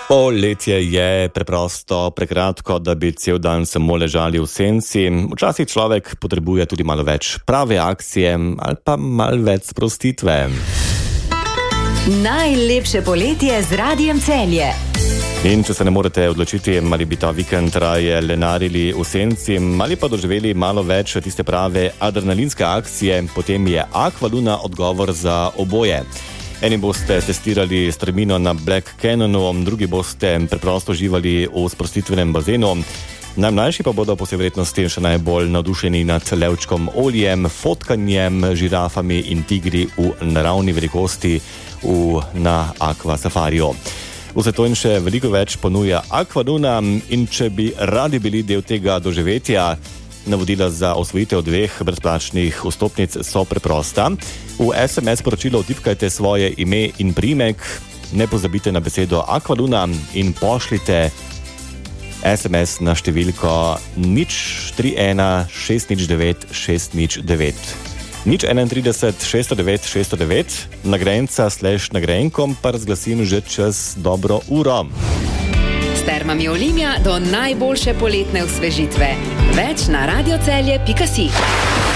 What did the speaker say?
Poletje je preprosto prekratko, da bi cel dan samo ležali v senci. Včasih človek potrebuje tudi malo več prave akcije ali pa malo več sprostitve. Najlepše poletje z Radiem Celje. In če se ne morete odločiti, ali bi ta vikend raje lenarili v senci ali pa doživeli malo več tiste prave adrenalinske akcije, potem je Aqualuna odgovor za oboje. Eni boste testirali strmino na Black Cannonu, drugi boste preprosto uživali v sprostitvenem bazenu. Najmlajši pa bodo po vsej verjetnosti še najbolj navdušeni nad levčkom oljem, fotkanjem, žirafami in tigri v naravni velikosti na Aqua Safariju. Vse to in še veliko več ponuja Aqualuna in če bi radi bili del tega doživetja, navodila za osvojitev 2 brezplačnih vstopnic so preprosta. V SMS poročilo vtipkajte svoje ime in priimek, ne pozabite na besedo Aqualuna in pošljite SMS na številko 031 609 609. 031 609 609, nagrajenca/nagrajenkom pa razglasim že čez dobro uro. S termami Olimia do najboljše poletne osvežitve. Več na radiocelje.si.